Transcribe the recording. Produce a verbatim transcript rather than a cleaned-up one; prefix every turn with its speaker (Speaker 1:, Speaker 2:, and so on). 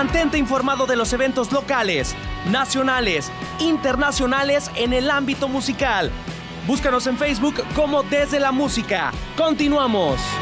Speaker 1: Mantente informado de los eventos locales, nacionales, internacionales en el ámbito musical. Búscanos en Facebook como Desde la Música. ¡Continuamos!